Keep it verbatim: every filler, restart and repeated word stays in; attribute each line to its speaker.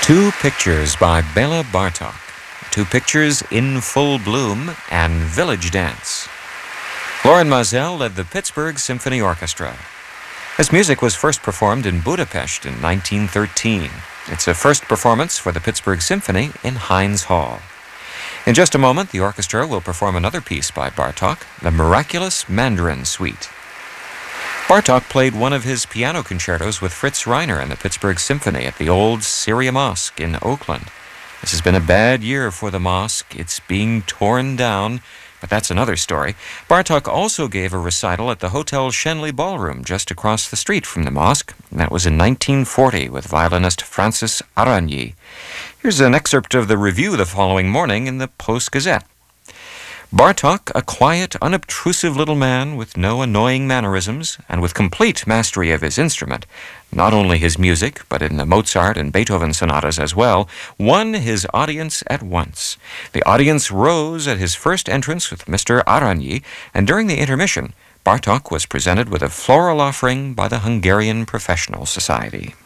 Speaker 1: Two Pictures by Bela Bartok. Two Pictures, In Full Bloom, and Village Dance. Loren Maazel led the Pittsburgh Symphony Orchestra. This music was first performed in Budapest in nineteen thirteen. It's a first performance for the Pittsburgh Symphony in Heinz Hall. In just a moment, the orchestra will perform another piece by Bartok, the Miraculous Mandarin Suite. Bartok played one of his piano concertos with Fritz Reiner and the Pittsburgh Symphony at the old Syria Mosque in Oakland. This has been a bad year for the mosque. It's being torn down, but that's another story. Bartok also gave a recital at the Hotel Shenley Ballroom just across the street from the mosque. That was in nineteen forty with violinist Francis Aragny. Here's an excerpt of the review the following morning in the Post-Gazette. Bartok, a quiet, unobtrusive little man with no annoying mannerisms and with complete mastery of his instrument, not only his music, but in the Mozart and Beethoven sonatas as well, won his audience at once. The audience rose at his first entrance with Mister Aragny, and during the intermission, Bartok was presented with a floral offering by the Hungarian Professional Society.